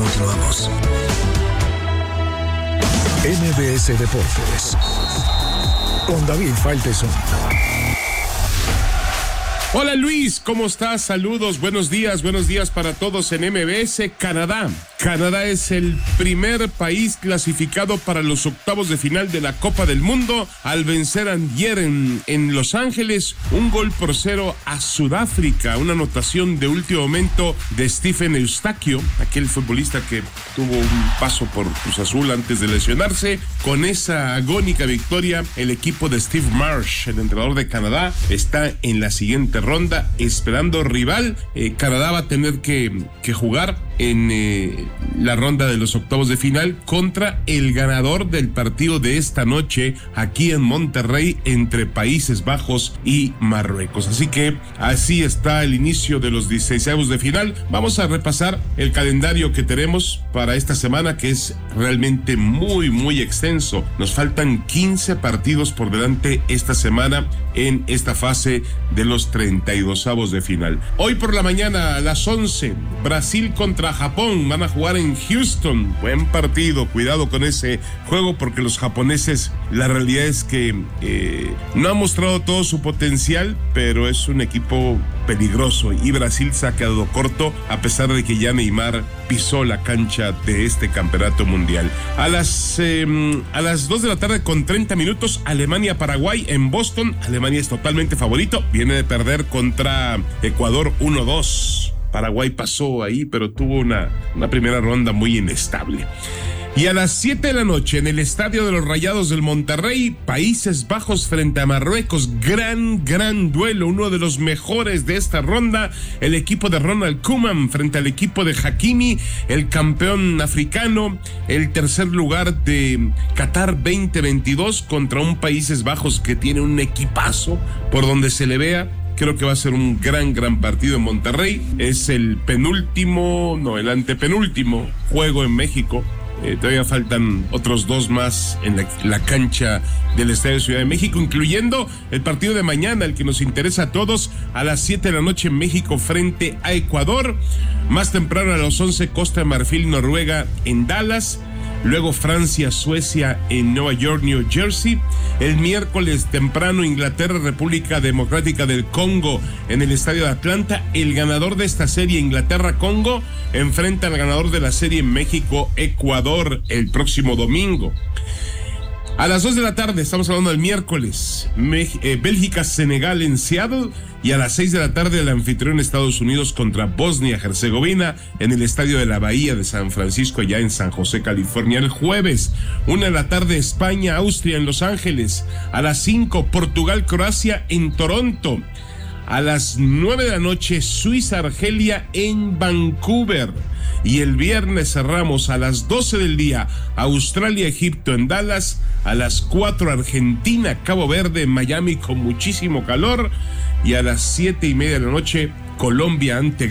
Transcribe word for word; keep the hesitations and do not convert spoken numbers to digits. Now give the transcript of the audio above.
Continuamos. N B S Deportes con David Faitelson. Hola Luis, ¿cómo estás? Saludos, buenos días, buenos días para todos en M B S. Canadá. Canadá es el primer país clasificado para los octavos de final de la Copa del Mundo al vencer ayer en, en Los Ángeles un gol por cero a Sudáfrica. Una anotación de último momento de Stephen Eustaquio, aquel futbolista que tuvo un paso por Cruz Azul antes de lesionarse. Con esa agónica victoria, el equipo de Steve Marsh, el entrenador de Canadá, está en la siguiente ronda esperando rival. Eh, Canadá va a tener que, que jugar en eh, la ronda de los octavos de final contra el ganador del partido de esta noche aquí en Monterrey entre Países Bajos y Marruecos. Así que así está el inicio de los dieciseisavos de final. Vamos a repasar el calendario que tenemos para esta semana, que es realmente muy muy extenso. Nos faltan quince partidos por delante esta semana en esta fase de los treinta y dosavos de final. Hoy por la mañana a las once, Brasil contra Japón, van a jugar en Houston. Buen partido, cuidado con ese juego porque los japoneses, la realidad es que eh, no han mostrado todo su potencial, pero es un equipo peligroso y Brasil se ha quedado corto a pesar de que ya Neymar pisó la cancha de este campeonato mundial. A las eh, a las dos de la tarde con treinta minutos, Alemania-Paraguay en Boston. Alemania es totalmente favorito, viene de perder contra Ecuador uno dos. Paraguay pasó ahí, pero tuvo una, una primera ronda muy inestable. Y a las siete de la noche en el estadio de los Rayados del Monterrey, Países Bajos frente a Marruecos. Gran, gran duelo, uno de los mejores de esta ronda. El equipo de Ronald Koeman frente al equipo de Hakimi, el campeón africano, el tercer lugar de Qatar veinte veintidós contra un Países Bajos que tiene un equipazo por donde se le vea. Creo que va a ser un gran, gran partido en Monterrey. Es el penúltimo, no, el antepenúltimo juego en México. Eh, todavía faltan otros dos más en la, la cancha del Estadio Ciudad de México, incluyendo el partido de mañana, el que nos interesa a todos, a las siete de la noche en México frente a Ecuador. Más temprano a las once, Costa de Marfil, Noruega en Dallas. Luego Francia, Suecia en Nueva York, New Jersey. El miércoles temprano Inglaterra, República Democrática del Congo en el Estadio de Atlanta. El ganador de esta serie, Inglaterra-Congo, enfrenta al ganador de la serie México-Ecuador el próximo domingo. A las dos de la tarde, estamos hablando del miércoles, eh, Bélgica-Senegal en Seattle. Y a las seis de la tarde, el anfitrión Estados Unidos contra Bosnia-Herzegovina en el Estadio de la Bahía de San Francisco, allá en San José, California. El jueves, una de la tarde, España-Austria en Los Ángeles. A las cinco, Portugal-Croacia en Toronto. A las nueve de la noche, Suiza-Argelia en Vancouver. Y el viernes cerramos a las doce del día, Australia-Egipto en Dallas. A las cuatro, Argentina-Cabo Verde en Miami con muchísimo calor. Y a las siete y media de la noche, Colombia ante